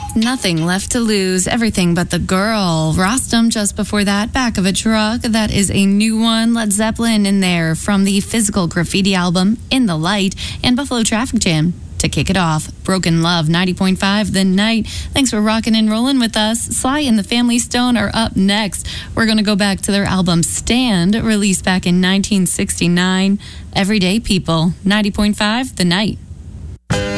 Nothing Left to Lose, Everything But the Girl. Rostam just before that, Back of a Truck. That is a new one. Led Zeppelin in there from the Physical Graffiti album, In the Light, and Buffalo Traffic Jam. To kick it off, Broken Love, 90.5 The Night. Thanks for rocking and rolling with us. Sly and the Family Stone are up next. We're going to go back to their album Stand, released back in 1969. Everyday People, 90.5 The Night.